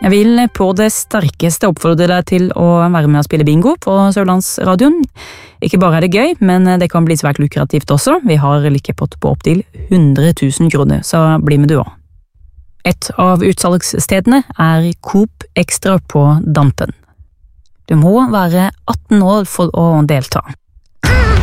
Jeg vil på det sterkeste oppfordre deg til å være med og spille bingo på Sørlandsradioen. Ikke bare er det gøy, men det kan bli svært lukrativt også. Vi har likepott på opptil 100 000 kroner, så bli med du også. Et av utsalgsstedene er Coop Extra på Dampen. Du må være 18 år for å delta.